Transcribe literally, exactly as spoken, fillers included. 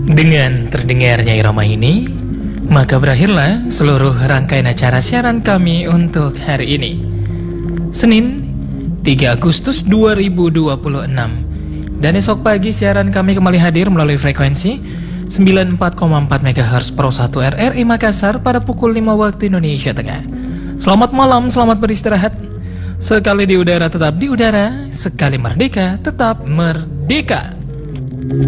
Dengan terdengarnya irama ini, maka berakhirlah seluruh rangkaian acara siaran kami untuk hari ini, Senin tiga Agustus dua ribu dua puluh enam. Dan esok pagi siaran kami kembali hadir melalui frekuensi sembilan puluh empat koma empat megahertz Pro satu R R I Makassar pada pukul lima waktu Indonesia Tengah. Selamat malam, selamat beristirahat. Sekali di udara tetap di udara, sekali merdeka tetap merdeka.